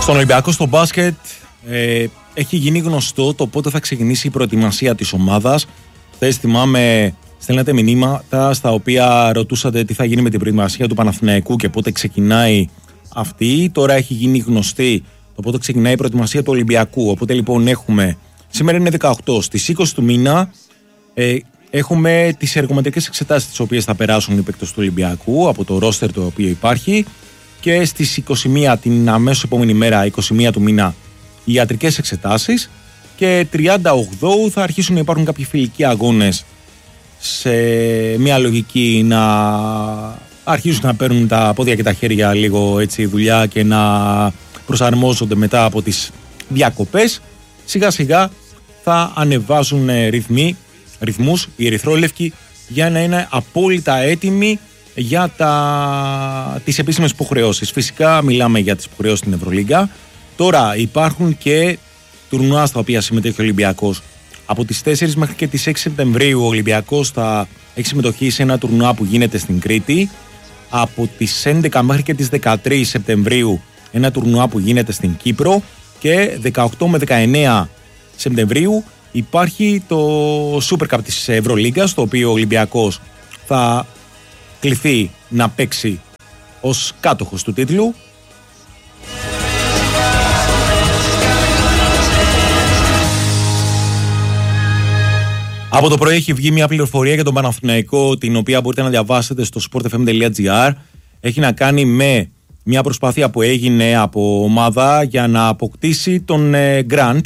Στον Ολυμπιακό στο μπάσκετ έχει γίνει γνωστό το πότε θα ξεκινήσει η προετοιμασία της ομάδας. Χθες θυμάμαι στέλνατε μηνύματα στα οποία ρωτούσατε τι θα γίνει με την προετοιμασία του Παναθηναϊκού και πότε ξεκινάει αυτή. Τώρα έχει γίνει γνωστή το πότε ξεκινάει η προετοιμασία του Ολυμπιακού. Οπότε λοιπόν έχουμε, σήμερα είναι 18, στις 20 του μήνα έχουμε τις εργομετρικές εξετάσεις τις οποίες θα περάσουν οι παίκτες του Ολυμπιακού από το ρόστερ το οποίο υπάρχει, και στις 21 την αμέσως επόμενη μέρα, 21 του μήνα, οι ιατρικές εξετάσεις, και 38 θα αρχίσουν να υπάρχουν κάποιοι φιλικοί αγώνες σε μια λογική να αρχίσουν να παίρνουν τα πόδια και τα χέρια λίγο έτσι δουλειά και να προσαρμόζονται μετά από τις διακοπές. Σιγά σιγά θα ανεβάζουν ρυθμούς οι ερυθρόλευκοι για να είναι απόλυτα έτοιμοι για τις επίσημες υποχρεώσεις. Φυσικά μιλάμε για τις υποχρεώσεις στην Ευρωλίγκα. Τώρα υπάρχουν και τουρνουά στα οποία συμμετέχει ο Ολυμπιακός. Από τις 4 μέχρι και τις 6 Σεπτεμβρίου ο Ολυμπιακός θα έχει συμμετοχή σε ένα τουρνουά που γίνεται στην Κρήτη. Από τις 11 μέχρι και τις 13 Σεπτεμβρίου ένα τουρνουά που γίνεται στην Κύπρο. Και 18 με 19 Σεπτεμβρίου υπάρχει το Super Cup της Ευρωλίγκας, το οποίο ο Ολυμπιακός θα κληθεί να παίξει ως κάτοχος του τίτλου. Από το πρωί έχει βγει μια πληροφορία για τον Παναθηναϊκό, την οποία μπορείτε να διαβάσετε στο sportfm.gr. Έχει να κάνει με μια προσπάθεια που έγινε από ομάδα για να αποκτήσει τον Grant.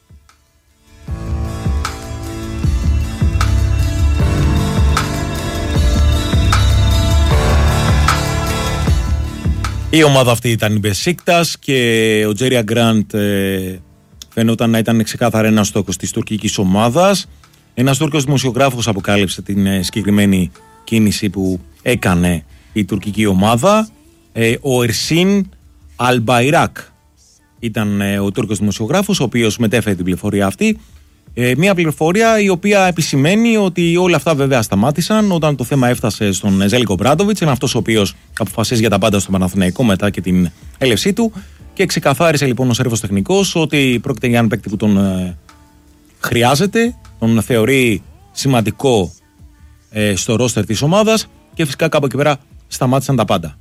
Η ομάδα αυτή ήταν η Μπεσίκτας και ο Τζέρια Γκραντ φαινόταν να ήταν ξεκάθαρα ένας στόχος της τουρκικής ομάδας. Ένας Τούρκος δημοσιογράφος αποκάλυψε την συγκεκριμένη κίνηση που έκανε η τουρκική ομάδα. Ο Ερσίν Αλμπαϊράκ ήταν ο Τούρκος δημοσιογράφος, ο οποίος μετέφερε την πληροφορία αυτή. Μια πληροφορία η οποία επισημαίνει ότι όλα αυτά βέβαια σταμάτησαν όταν το θέμα έφτασε στον Ζέλικο Μπράντοβιτς, είναι αυτός ο οποίος αποφασίζει για τα πάντα στον Παναθηναϊκό μετά και την έλευσή του, και ξεκαθάρισε λοιπόν ο Σέρβος τεχνικός ότι πρόκειται για έναν παίκτη που τον χρειάζεται, τον θεωρεί σημαντικό στο ρόστερ της ομάδας, και φυσικά κάπου εκεί πέρα σταμάτησαν τα πάντα.